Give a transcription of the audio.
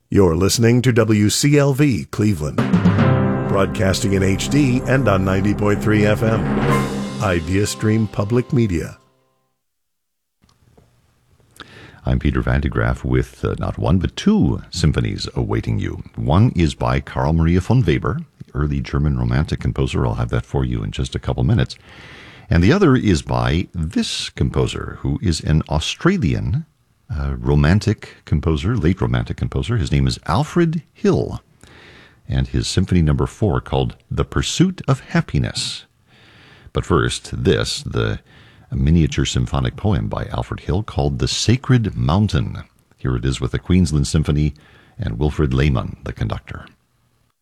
You're listening to WCLV Cleveland, broadcasting in HD and on 90.3 FM. IdeaStream Public Media. I'm Peter Van de Graaff with not one but two symphonies awaiting you. One is by Carl Maria von Weber, early German Romantic composer. I'll have that for you in just a couple minutes. And the other is by this composer, who is an Australian Romantic composer, late Romantic composer. His name is Alfred Hill, and his Symphony No. 4 called The Pursuit of Happiness. But first, the miniature symphonic poem by Alfred Hill called The Sacred Mountain. Here it is with the Queensland Symphony and Wilfred Lehman, the conductor.